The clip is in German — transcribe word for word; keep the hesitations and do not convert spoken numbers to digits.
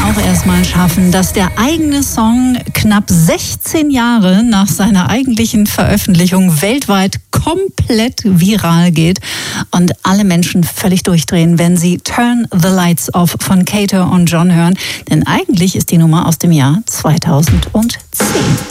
auch erstmal schaffen, dass der eigene Song knapp sechzehn Jahre nach seiner eigentlichen Veröffentlichung weltweit komplett viral geht und alle Menschen völlig durchdrehen, wenn sie Turn the Lights Off von Kato und John hören. Denn eigentlich ist die Nummer aus dem Jahr zweitausendzehn.